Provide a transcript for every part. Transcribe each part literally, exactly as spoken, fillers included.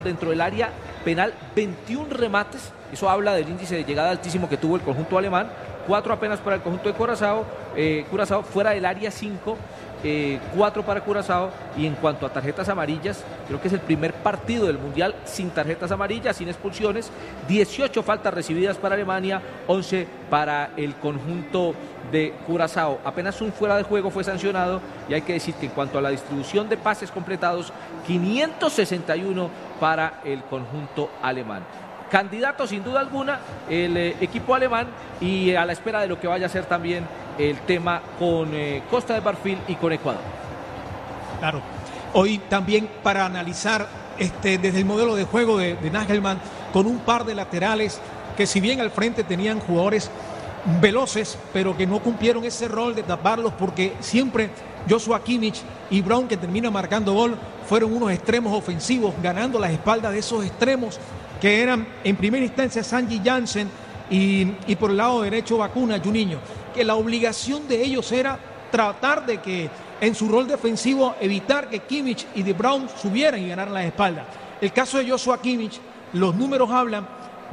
dentro del área penal, veintiún remates, eso habla del índice de llegada altísimo que tuvo el conjunto alemán, cuatro apenas para el conjunto de Curazao, eh, Curazao fuera del área cinco, eh, cuatro para Curazao, y en cuanto a tarjetas amarillas, creo que es el primer partido del Mundial sin tarjetas amarillas, sin expulsiones, dieciocho faltas recibidas para Alemania, once para el conjunto de Curazao. Apenas un fuera de juego fue sancionado, y hay que decir que en cuanto a la distribución de pases completados, quinientos sesenta y uno para el conjunto alemán. Candidato sin duda alguna el eh, equipo alemán, y a la espera de lo que vaya a ser también el tema con eh, Costa de Marfil y con Ecuador. Claro, hoy también para analizar este, desde el modelo de juego de, de Nagelsmann, con un par de laterales que, si bien al frente tenían jugadores veloces, pero que no cumplieron ese rol de taparlos, porque siempre Joshua Kimmich y Brown, que termina marcando gol, fueron unos extremos ofensivos, ganando las espaldas de esos extremos que eran en primera instancia Sanji Jansen y, y por el lado derecho Vacuna, Juninho, que la obligación de ellos era tratar de que en su rol defensivo evitar que Kimmich y de Brown subieran y ganaran las espaldas. El caso de Joshua Kimmich, los números hablan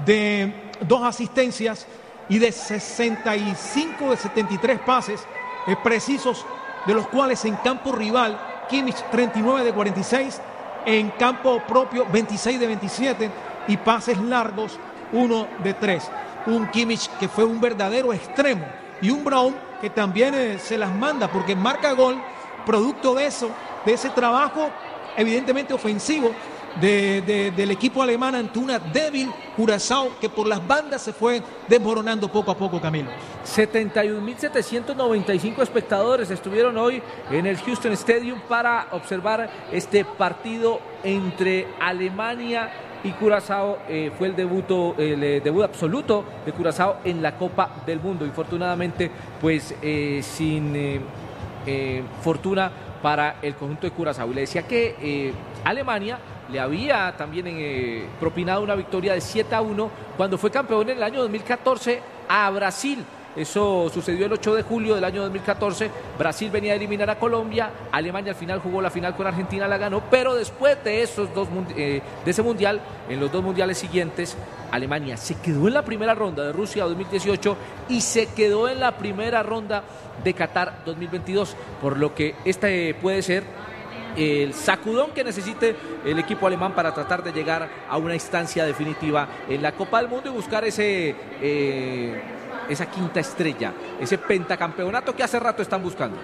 de dos asistencias y de sesenta y cinco de setenta y tres pases eh, precisos, de los cuales en campo rival Kimmich treinta y nueve de cuarenta y seis, en campo propio veintiséis de veintisiete, y pases largos uno de tres. Un Kimmich que fue un verdadero extremo, y un Brown que también eh, se las manda porque marca gol producto de eso, de ese trabajo evidentemente ofensivo de, de, del equipo alemán ante una débil Curazao que por las bandas se fue desmoronando poco a poco, Camilo. setenta y un mil setecientos noventa y cinco espectadores estuvieron hoy en el Houston Stadium para observar este partido entre Alemania y Curazao. Eh, fue el debut, el eh, debut absoluto de Curazao en la Copa del Mundo. Infortunadamente, pues eh, sin eh, eh, fortuna para el conjunto de Curazao. Y le decía que eh, Alemania le había también eh, propinado una victoria de siete a uno cuando fue campeón en el año dos mil catorce a Brasil. Eso sucedió el ocho de julio del año dos mil catorce. Brasil venía a eliminar a Colombia. Alemania al final jugó la final con Argentina, la ganó. Pero después de esos dos eh, de ese mundial, en los dos mundiales siguientes, Alemania se quedó en la primera ronda de Rusia dos mil dieciocho y se quedó en la primera ronda de Qatar dos mil veintidós. Por lo que este puede ser el sacudón que necesite el equipo alemán para tratar de llegar a una instancia definitiva en la Copa del Mundo y buscar ese... Eh, esa quinta estrella, ese pentacampeonato que hace rato están buscando.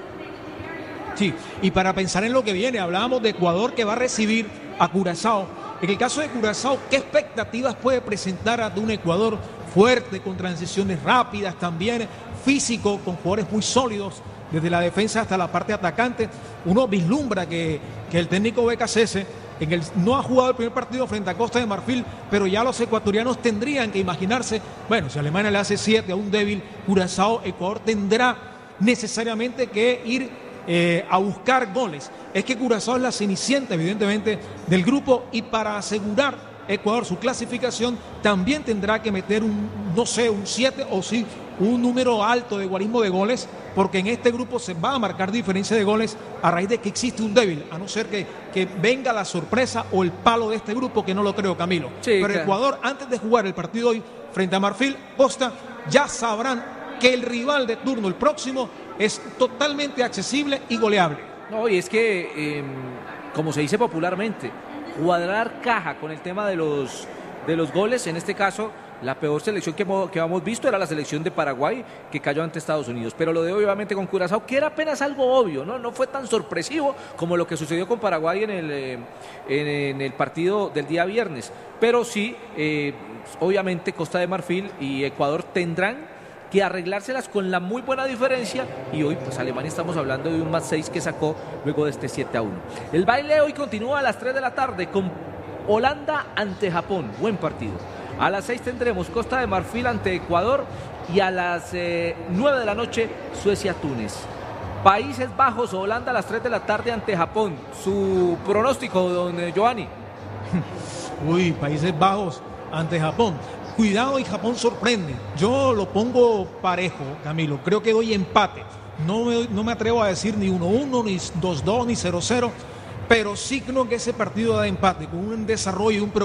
Sí, y para pensar en lo que viene, hablábamos de Ecuador, que va a recibir a Curazao. En el caso de Curazao, ¿qué expectativas puede presentar ante un Ecuador fuerte, con transiciones rápidas, también físico, con jugadores muy sólidos, desde la defensa hasta la parte atacante? Uno vislumbra que, que el técnico Becasese en el, no ha jugado el primer partido frente a Costa de Marfil, pero ya los ecuatorianos tendrían que imaginarse, bueno, si Alemania le hace siete a un débil Curazao, Ecuador tendrá necesariamente que ir eh, a buscar goles. Es que Curazao es la cenicienta, evidentemente, del grupo, y para asegurar Ecuador su clasificación también tendrá que meter un, no sé, un siete o sí, un número alto de guarismo de goles, porque en este grupo se va a marcar diferencia de goles a raíz de que existe un débil, a no ser que, que venga la sorpresa o el palo de este grupo, que no lo creo, Camilo. Sí, pero claro. Ecuador, antes de jugar el partido hoy frente a Marfil, Costa, ya sabrán que el rival de turno, el próximo, es totalmente accesible y goleable. No, y es que, eh, como se dice popularmente, cuadrar caja con el tema de los, de los goles, en este caso la peor selección que hemos, que hemos visto era la selección de Paraguay, que cayó ante Estados Unidos, pero lo de hoy obviamente con Curazao, que era apenas algo obvio, no, no fue tan sorpresivo como lo que sucedió con Paraguay en el, eh, en, en el partido del día viernes, pero sí, eh, obviamente Costa de Marfil y Ecuador tendrán que arreglárselas con la muy buena diferencia, y hoy pues Alemania estamos hablando de un más seis que sacó luego de este siete a uno. El baile hoy continúa a las tres de la tarde con Holanda ante Japón, buen partido. A las seis tendremos Costa de Marfil ante Ecuador, y a las eh, nueve de la noche Suecia-Túnez. Países Bajos o Holanda a las tres de la tarde ante Japón. Su pronóstico, don eh, Giovanni. Uy, Países Bajos ante Japón. Cuidado, y Japón sorprende. Yo lo pongo parejo, Camilo. Creo que doy empate. No me, no me atrevo a decir ni uno uno, ni dos dos, ni cero cero. pero sí creo que ese partido de empate, con un desarrollo y un